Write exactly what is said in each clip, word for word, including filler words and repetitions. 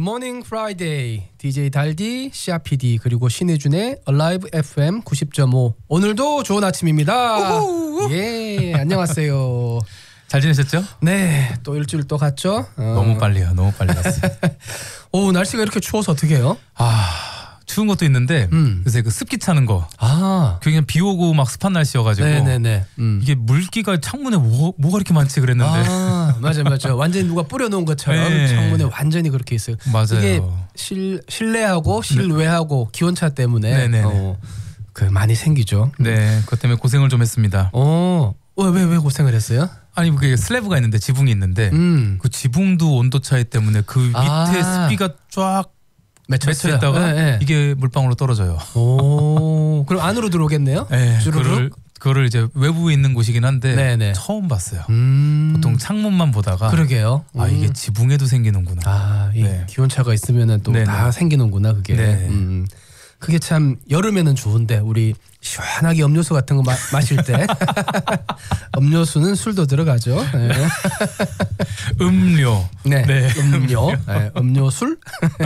굿모닝 프라이데이 디제이 달디, 씨아피디 그리고 신혜준의 Alive 에프엠 구십 점 오. 오늘도 좋은 아침입니다. 우후. 예, 안녕하세요. 잘 지내셨죠? 네, 또 일주일 또 갔죠? 어. 너무 빨리요. 너무 빨리 갔어요. 오, 날씨가 이렇게 추워서 어떻게 해요? 아, 추운 것도 있는데 음. 요새 그 습기 차는 거. 아, 그냥 비 오고 막 습한 날씨여가지고 네네네. 음. 이게 물기가 창문에 뭐, 뭐가 이렇게 많지 그랬는데. 아, 맞아 맞아. 완전히 누가 뿌려놓은 것처럼 네. 창문에 완전히 그렇게 있어요. 맞아요. 이게 실 실내하고 실외하고 기온차 때문에 네네네. 어, 그 많이 생기죠. 네, 그것 때문에 고생을 좀 했습니다. 어, 왜왜 왜 고생을 했어요? 아니 그게 슬래브가 있는데 지붕이 있는데 음. 그 지붕도 온도 차이 때문에 그 밑에 아. 습기가 쫙 맺혀 맺혔어요. 있다가 네, 네. 이게 물방울로 떨어져요. 오, 그럼 안으로 들어오겠네요? 네, 주르륵? 그거를 그거를 이제 외부에 있는 곳이긴 한데 네네. 처음 봤어요. 음. 보통 창문만 보다가 그러게요. 아 이게 음. 지붕에도 생기는구나. 아, 이 네. 기온차가 있으면은 또 네네. 다 생기는구나 그게. 네. 음. 그게 참 여름에는 좋은데 우리 시원하게 음료수 같은 거 마, 마실 때 음료수는 술도 들어가죠. 네. 음료. 네. 네. 음료. 네. 음료술.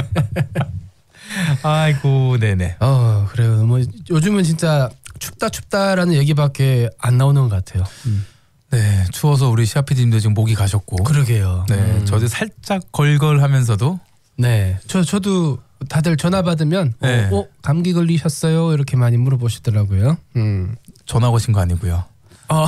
아이고, 네네. 어, 그래요. 뭐 요즘은 진짜 춥다 춥다라는 얘기밖에 안 나오는 것 같아요. 음. 네, 추워서 우리 시아피디님도 지금 목이 가셨고. 그러게요. 네, 음. 저도 살짝 걸걸하면서도. 네, 저 저도 다들 전화 받으면 네. 어, 어 감기 걸리셨어요? 이렇게 많이 물어보시더라고요. 음. 전화 오신 거 아니고요. 어.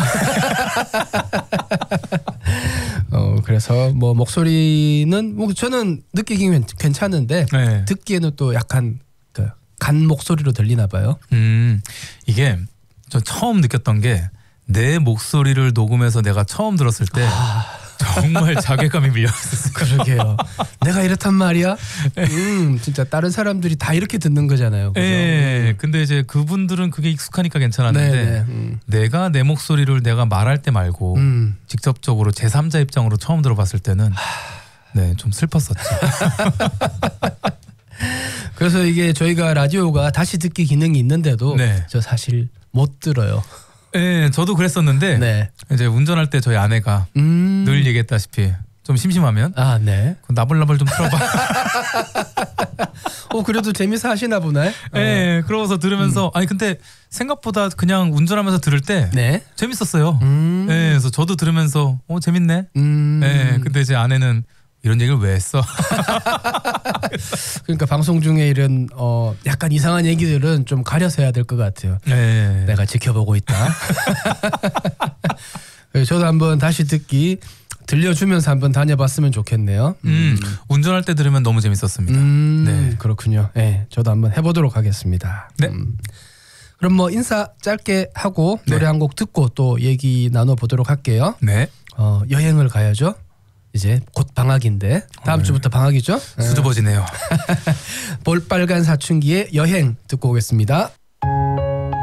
어, 그래서 뭐 목소리는 뭐 저는 느끼기는 괜찮은데 네. 듣기에는 또 약간 그 간 목소리로 들리나 봐요. 음, 이게 저 처음 느꼈던 게 내 목소리를 녹음해서 내가 처음 들었을 때 아, 정말 자괴감이 밀려왔었어요. 그러게요. 내가 이렇단 말이야. 음, 진짜 다른 사람들이 다 이렇게 듣는 거잖아요. 그죠? 네, 근데 이제 그분들은 그게 익숙하니까 괜찮았는데 네, 네. 음. 내가 내 목소리를 내가 말할 때 말고 음. 직접적으로 제삼자 입장으로 처음 들어봤을 때는 네, 좀 슬펐었죠. 그래서 이게 저희가 라디오가 다시 듣기 기능이 있는데도 네. 저 사실 못 들어요. 네, 저도 그랬었는데 네. 이제 운전할 때 저희 아내가 음. 늘 얘기했다시피 좀 심심하면 아, 네. 나불나불 좀 틀어봐. 어, 그래도 재미서 하시나 보네. 네, 그러고서 들으면서 음. 아니 근데 생각보다 그냥 운전하면서 들을 때 네. 재밌었어요. 음. 네, 그래서 저도 들으면서 어 재밌네. 음. 네, 근데 제 아내는 이런 얘기를 왜 했어? 그러니까 방송 중에 이런 어 약간 이상한 얘기들은 좀 가려서 해야 될 것 같아요. 네, 내가 지켜보고 있다. 저도 한번 다시 듣기 들려주면서 한번 다녀봤으면 좋겠네요. 음, 운전할 때 들으면 너무 재밌었습니다. 음, 네. 그렇군요. 네, 저도 한번 해보도록 하겠습니다. 네. 음. 그럼 뭐 인사 짧게 하고 네. 노래 한 곡 듣고 또 얘기 나눠보도록 할게요. 네, 어, 여행을 가야죠. 이제 곧 방학인데 다음 어, 주부터 방학이죠. 수줍어지네요. 볼빨간 사춘기의 여행 듣고 오겠습니다.